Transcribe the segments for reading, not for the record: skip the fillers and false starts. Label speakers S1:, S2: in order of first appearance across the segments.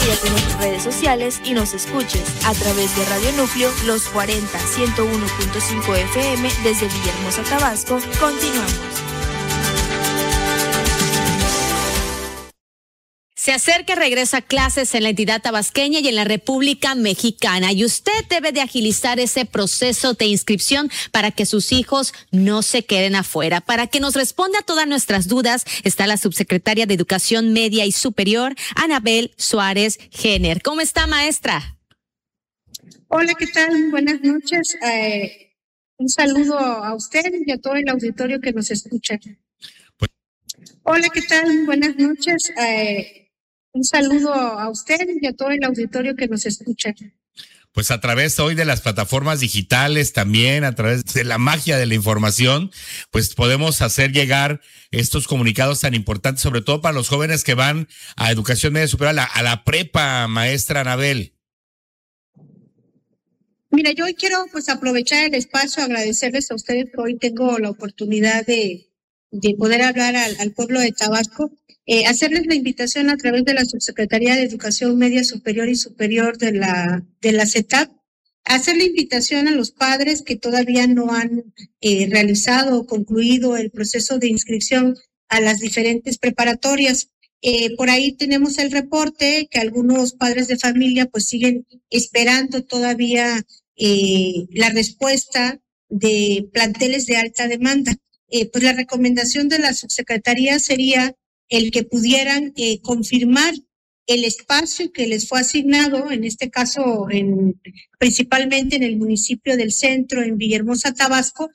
S1: Únete a nuestras redes sociales y nos escuches a través de Radio Núcleo Los 40 101.5 FM desde Villahermosa, Tabasco. Continuamos.
S2: Se acerca el regreso a clases en la entidad tabasqueña y en la República Mexicana, y usted debe de agilizar ese proceso de inscripción para que sus hijos no se queden afuera. Para que nos responda a todas nuestras dudas está la subsecretaria de Educación Media y Superior, Anabel Suárez Jenner. ¿Cómo está, maestra?
S3: Hola, ¿qué tal? Buenas noches. Un saludo a usted y a todo el auditorio que nos escucha. Hola, ¿qué tal? Buenas noches. Un saludo a usted y a todo el auditorio que nos escucha.
S4: Pues a través hoy de las plataformas digitales, también a través de la magia de la información, pues podemos hacer llegar estos comunicados tan importantes, sobre todo para los jóvenes que van a educación media superior, a la prepa, maestra Anabel.
S3: Mira, yo hoy quiero pues aprovechar el espacio, agradecerles a ustedes que hoy tengo la oportunidad de poder hablar al pueblo de Tabasco, hacerles la invitación a través de la Subsecretaría de Educación Media Superior y Superior de la CETAP, hacer la invitación a los padres que todavía no han realizado o concluido el proceso de inscripción a las diferentes preparatorias. Por ahí tenemos el reporte que algunos padres de familia pues siguen esperando todavía la respuesta de planteles de alta demanda. Pues la recomendación de la subsecretaría sería el que pudieran confirmar el espacio que les fue asignado, en este caso principalmente en el municipio del Centro, en Villahermosa, Tabasco,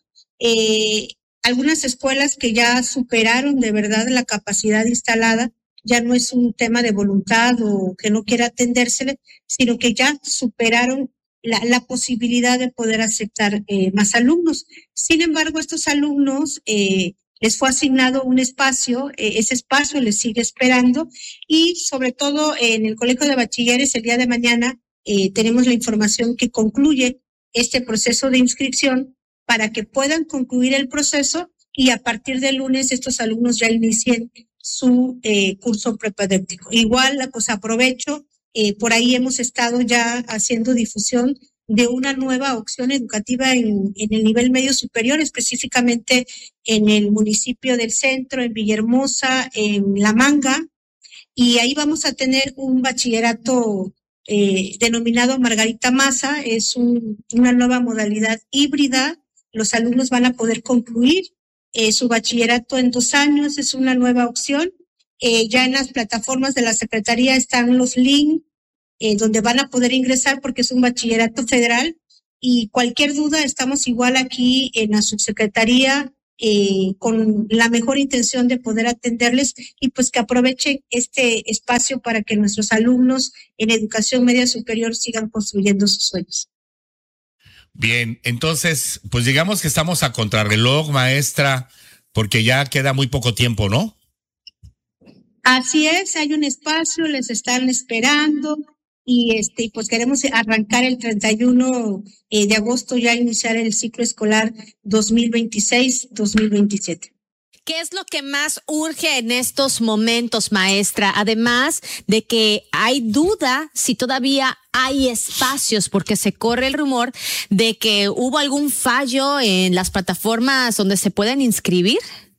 S3: algunas escuelas que ya superaron de verdad la capacidad instalada, ya no es un tema de voluntad o que no quiera atendérsele, sino que ya superaron la posibilidad de poder aceptar más alumnos. Sin embargo, estos alumnos les fue asignado un espacio, ese espacio les sigue esperando, y sobre todo en el Colegio de Bachilleres el día de mañana tenemos la información que concluye este proceso de inscripción para que puedan concluir el proceso y a partir del lunes estos alumnos ya inicien su curso propedéutico. Igual, pues aprovecho, por ahí hemos estado ya haciendo difusión de una nueva opción educativa en el nivel medio superior, específicamente en el municipio del Centro, en Villahermosa, en La Manga, y ahí vamos a tener un bachillerato denominado Margarita Maza. Es una nueva modalidad híbrida. Los alumnos van a poder concluir su bachillerato en 2 años, es una nueva opción. Ya en las plataformas de la Secretaría están los links donde van a poder ingresar porque es un bachillerato federal, y cualquier duda estamos igual aquí en la Subsecretaría con la mejor intención de poder atenderles, y pues que aprovechen este espacio para que nuestros alumnos en educación media superior sigan construyendo sus sueños.
S4: Bien, entonces, pues digamos que estamos a contrarreloj, maestra, porque ya queda muy poco tiempo, ¿no?
S3: Así es, hay un espacio, les están esperando, y pues queremos arrancar el 31 de agosto, ya iniciar el ciclo escolar 2026-2027.
S2: ¿Qué es lo que más urge en estos momentos, maestra? Además de que hay duda si todavía hay espacios, porque se corre el rumor de que hubo algún fallo en las plataformas donde se pueden inscribir.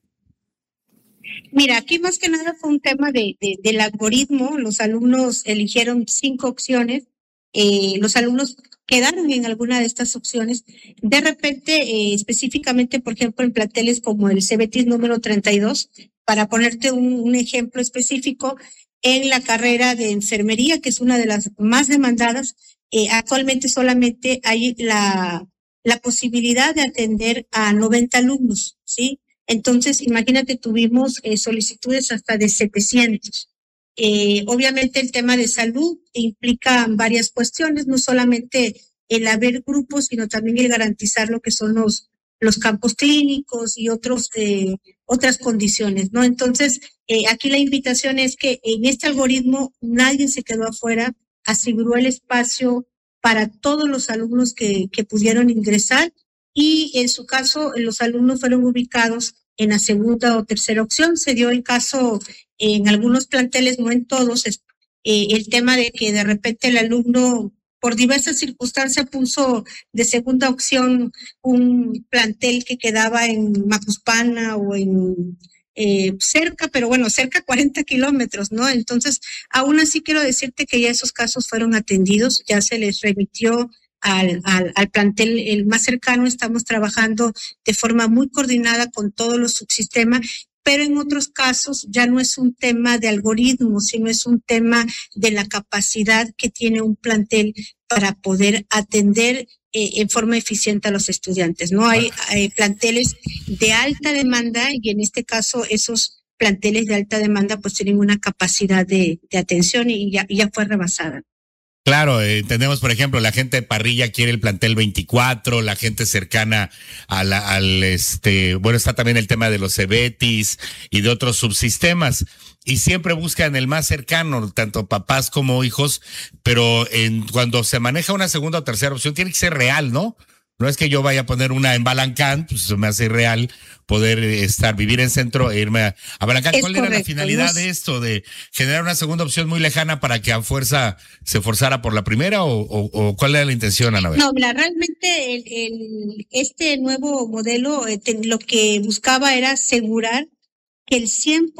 S3: Mira, aquí más que nada fue un tema del algoritmo. Los alumnos eligieron 5 opciones. Los alumnos quedaron en alguna de estas opciones. De repente, específicamente, por ejemplo, en planteles como el CBT número 32, para ponerte un ejemplo específico, en la carrera de enfermería, que es una de las más demandadas, actualmente solamente hay la posibilidad de atender a 90 alumnos, ¿sí? Entonces, imagínate, tuvimos solicitudes hasta de 700. Obviamente el tema de salud implica varias cuestiones, no solamente el haber grupos, sino también el garantizar lo que son los campos clínicos y otras condiciones, ¿no? Entonces, aquí la invitación es que en este algoritmo nadie se quedó afuera, aseguró el espacio para todos los alumnos que pudieron ingresar, y en su caso los alumnos fueron ubicados en la segunda o tercera opción. Se dio el caso en algunos planteles, no en todos, el tema de que de repente el alumno por diversas circunstancias puso de segunda opción un plantel que quedaba en Macuspana o en cerca, pero bueno, cerca 40 kilómetros, ¿no? Entonces, aún así quiero decirte que ya esos casos fueron atendidos, ya se les remitió al plantel el más cercano. Estamos trabajando de forma muy coordinada con todos los subsistemas, pero en otros casos ya no es un tema de algoritmos, sino es un tema de la capacidad que tiene un plantel para poder atender en forma eficiente a los estudiantes, ¿no? Hay planteles de alta demanda y en este caso esos planteles de alta demanda pues tienen una capacidad de atención y ya fue rebasada.
S4: Claro, entendemos, por ejemplo, la gente de Parrilla quiere el plantel 24, la gente cercana bueno, está también el tema de los Cebetis y de otros subsistemas, y siempre buscan el más cercano, tanto papás como hijos, pero cuando se maneja una segunda o tercera opción tiene que ser real, ¿no? No es que yo vaya a poner una en Balancán, pues se me hace irreal poder vivir en centro e irme a Balancán. ¿Cuál era la finalidad de esto, de generar una segunda opción muy lejana para que a fuerza se forzara por la primera o cuál era la intención, Anabel?
S3: No, realmente este nuevo modelo lo que buscaba era asegurar que el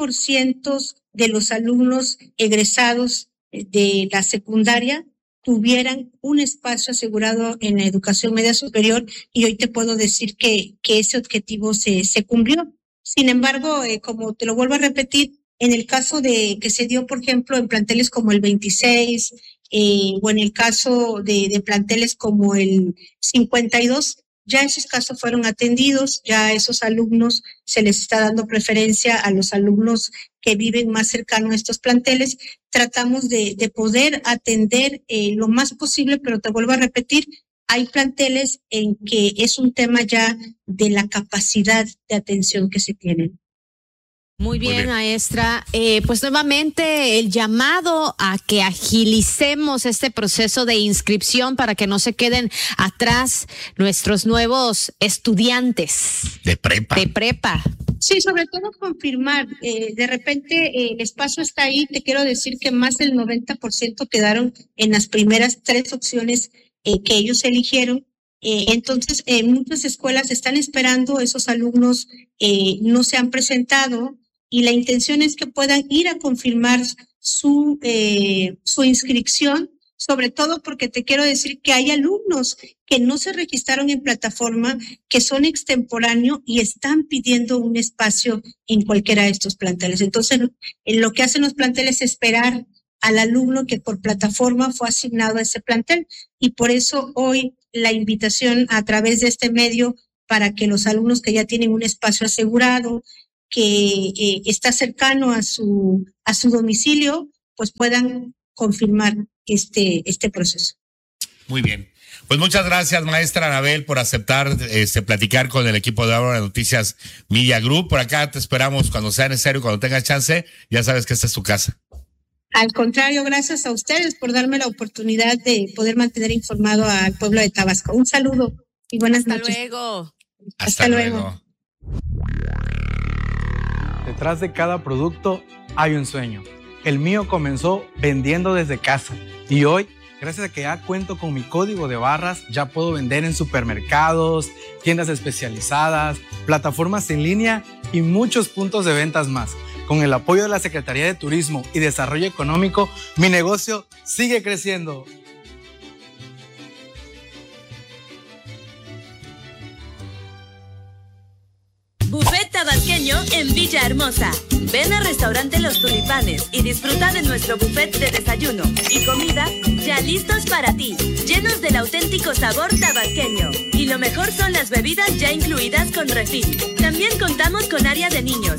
S3: 100% de los alumnos egresados de la secundaria tuvieran un espacio asegurado en la educación media superior, y hoy te puedo decir que ese objetivo se cumplió. Sin embargo, como te lo vuelvo a repetir, en el caso de que se dio, por ejemplo, en planteles como el 26 o en el caso de planteles como el 52, ya esos casos fueron atendidos, ya a esos alumnos se les está dando preferencia a los alumnos que viven más cercano a estos planteles. Tratamos de poder atender lo más posible, pero te vuelvo a repetir, hay planteles en que es un tema ya de la capacidad de atención que se tienen.
S2: Muy bien, maestra. Pues nuevamente el llamado a que agilicemos este proceso de inscripción para que no se queden atrás nuestros nuevos estudiantes.
S4: De prepa.
S3: Sí, sobre todo confirmar. De repente el espacio está ahí. Te quiero decir que más del 90% quedaron en las primeras 3 opciones que ellos eligieron. Entonces, muchas escuelas están esperando, esos alumnos no se han presentado, y la intención es que puedan ir a confirmar su inscripción, sobre todo porque te quiero decir que hay alumnos que no se registraron en plataforma, que son extemporáneos y están pidiendo un espacio en cualquiera de estos planteles. Entonces, lo que hacen los planteles es esperar al alumno que por plataforma fue asignado a ese plantel, y por eso hoy la invitación a través de este medio para que los alumnos que ya tienen un espacio asegurado, que está cercano a su domicilio, pues puedan confirmar este proceso.
S4: Muy bien. Pues muchas gracias, maestra Anabel, por aceptar platicar con el equipo de Ahora Noticias Media Group. Por acá te esperamos cuando sea necesario, cuando tengas chance. Ya sabes que esta es tu casa.
S3: Al contrario, gracias a ustedes por darme la oportunidad de poder mantener informado al pueblo de Tabasco. Un saludo y buenas noches.
S2: Hasta luego.
S5: Detrás de cada producto hay un sueño. El mío comenzó vendiendo desde casa y hoy, gracias a que ya cuento con mi código de barras, ya puedo vender en supermercados, tiendas especializadas, plataformas en línea y muchos puntos de ventas más. Con el apoyo de la Secretaría de Turismo y Desarrollo Económico, mi negocio sigue creciendo.
S6: Buffet tabasqueño en Villahermosa. Ven al restaurante Los Tulipanes y disfruta de nuestro buffet de desayuno y comida ya listos para ti, llenos del auténtico sabor tabasqueño. Y lo mejor son las bebidas ya incluidas con refil. También contamos con área de niños,